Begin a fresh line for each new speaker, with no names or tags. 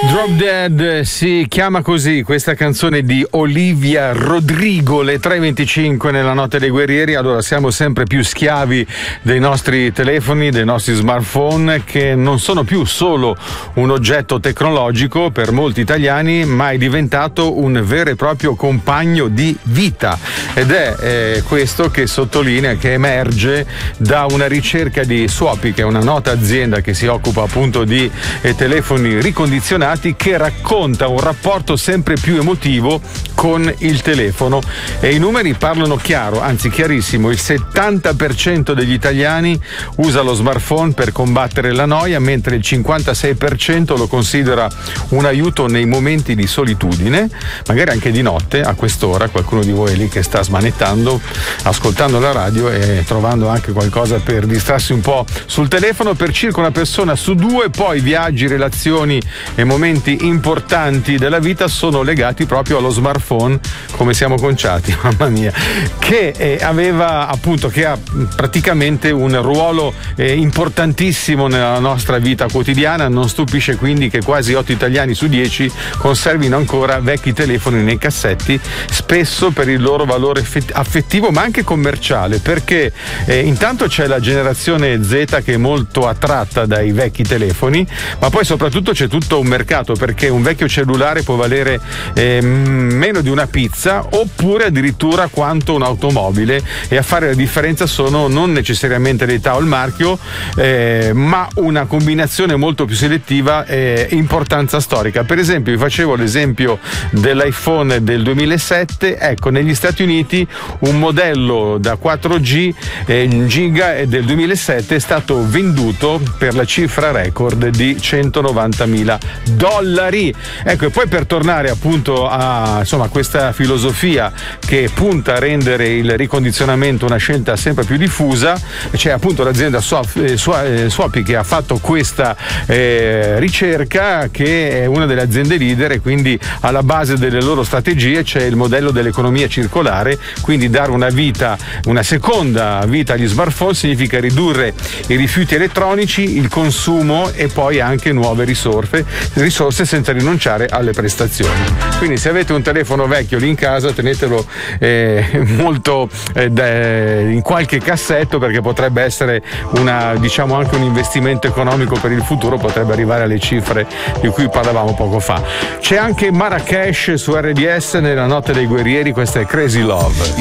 Drop Dead si chiama così questa canzone di Olivia Rodrigo, le 3:25 nella notte dei guerrieri. Allora, siamo sempre più schiavi dei nostri telefoni, dei nostri smartphone, che non sono più solo un oggetto tecnologico per molti italiani, ma è diventato un vero e proprio compagno di vita, ed è questo che sottolinea, che emerge da una ricerca di Swapi, che è una nota azienda che si occupa appunto di telefoni ricondizionati, che racconta un rapporto sempre più emotivo con il telefono, e i numeri parlano chiaro, anzi chiarissimo. Il 70% degli italiani usa lo smartphone per combattere la noia, mentre il 56% lo considera un aiuto nei momenti di solitudine, magari anche di notte a quest'ora. Qualcuno di voi lì che sta smanettando, ascoltando la radio e trovando anche qualcosa per distrarsi un po' sul telefono. Per circa una persona su due, poi viaggi, relazioni e momenti importanti della vita sono legati proprio allo smartphone, come siamo conciati, mamma mia, che ha praticamente un ruolo importantissimo nella nostra vita quotidiana. Non stupisce quindi che quasi 8 italiani su 10 conservino ancora vecchi telefoni nei cassetti, spesso per il loro valore affettivo ma anche commerciale, perché intanto c'è la generazione Z che è molto attratta dai vecchi telefoni, ma poi soprattutto c'è tutto un mercato, perché un vecchio cellulare può valere meno di una pizza, oppure addirittura quanto un'automobile, e a fare la differenza sono non necessariamente l'età o il marchio, ma una combinazione molto più selettiva e importanza storica. Per esempio, vi facevo l'esempio dell'iPhone del 2007. Ecco, negli Stati Uniti un modello da 4G giga del 2007 è stato venduto per la cifra record di $190.000. Ecco, e poi per tornare appunto a questa filosofia che punta a rendere il ricondizionamento una scelta sempre più diffusa, c'è appunto l'azienda Swapi che ha fatto questa ricerca, che è una delle aziende leader, e quindi alla base delle loro strategie c'è il modello dell'economia circolare. Quindi dare una seconda vita agli smartphone significa ridurre i rifiuti elettronici, il consumo e poi anche nuove risorse senza rinunciare alle prestazioni. Quindi se avete un telefono vecchio lì in casa, tenetelo molto in qualche cassetto, perché potrebbe essere anche un investimento economico per il futuro, potrebbe arrivare alle cifre di cui parlavamo poco fa. C'è anche Marrakesh su RDS nella notte dei guerrieri, questa è Crazy Love.